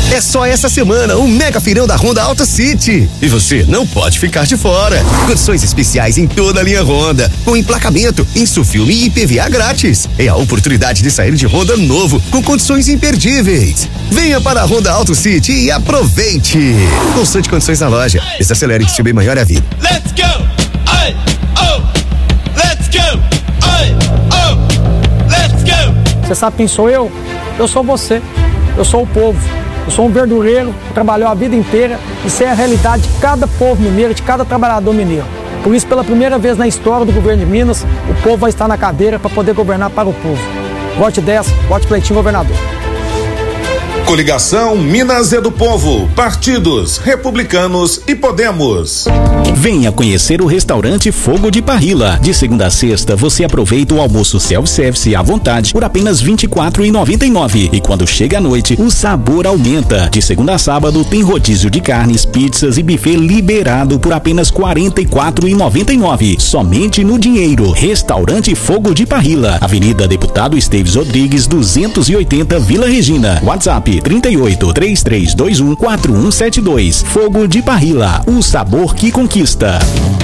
É só essa semana o mega feirão da Honda Auto City. E você não pode ficar de fora. Condições especiais em toda a linha Honda, com emplacamento, insufilme e IPVA grátis. É a oportunidade de sair de Honda novo, com condições imperdíveis. Venha para a Honda Auto City e aproveite. Consulte condições na loja. Desacelere que seu bem maior é a vida. Let's go! Ai, oh! Let's go! Ai, oh! Let's go! Você sabe quem sou eu? Eu sou você. Eu sou o povo. Eu sou um verdureiro que trabalhou a vida inteira e sei a realidade de cada povo mineiro, de cada trabalhador mineiro. Por isso, pela primeira vez na história do governo de Minas, o povo vai estar na cadeira para poder governar para o povo. Vote 10, vote Cleitinho governador. Coligação Minas é do Povo, partidos Republicanos e Podemos. Venha conhecer o restaurante Fogo de Parrilla. De segunda a sexta, você aproveita o almoço self-service à vontade por apenas R$ 24,99. E quando chega a noite, o sabor aumenta. De segunda a sábado, tem rodízio de carnes, pizzas e buffet liberado por apenas R$ 44,99. Somente no dinheiro. Restaurante Fogo de Parrilla, Avenida Deputado Esteves Rodrigues, 280, Vila Regina. WhatsApp 38 3321 4172. Fogo de Parrilla, o sabor que conquista.